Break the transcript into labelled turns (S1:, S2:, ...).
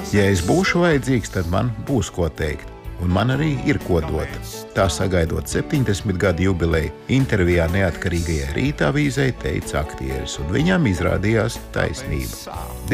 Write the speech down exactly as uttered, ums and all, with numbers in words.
S1: Ja es būšu vajadzīgs, tad man būs ko teikt. Un man arī ir ko dot. Tā sagaidot septiņdesmit gadu jubileju, intervijā Neatkarīgajai Rīta avīzei teica aktieris, un viņam izrādījās taisnība.